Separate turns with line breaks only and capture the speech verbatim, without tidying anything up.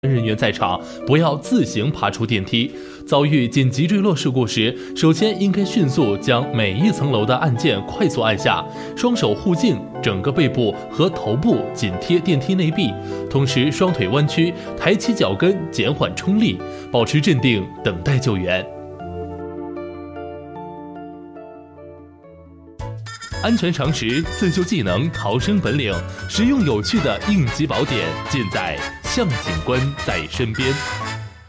人员在场，不要自行爬出电梯。遭遇紧急坠落事故时，首先应该迅速将每一层楼的按键快速按下，双手护颈，整个背部和头部紧贴电梯内壁，同时双腿弯曲，抬起脚跟，减缓冲力，保持镇定，等待救援。安全常识、自救技能、逃生本领，实用有趣的应急宝典，尽在向警官在身边。